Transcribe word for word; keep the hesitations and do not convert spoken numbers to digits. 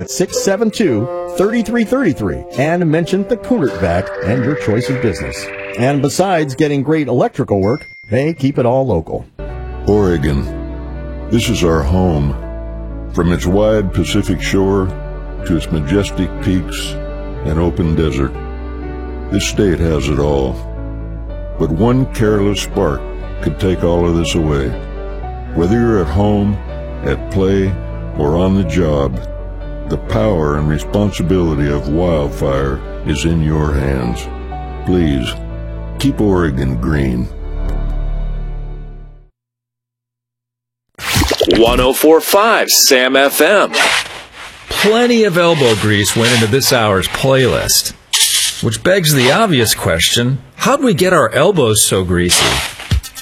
at six seven two, three three three three and mention the Kunert Vac and your choice of business. And besides getting great electrical work, they keep it all local. Oregon. This is our home. From its wide Pacific shore to its majestic peaks and open desert, this state has it all. But one careless spark could take all of this away. Whether you're at home, at play, or on the job, the power and responsibility of wildfire is in your hands. Please, keep Oregon green. one oh four point five Sam F M. Plenty of elbow grease went into this hour's playlist, which begs the obvious question, how'd we get our elbows so greasy?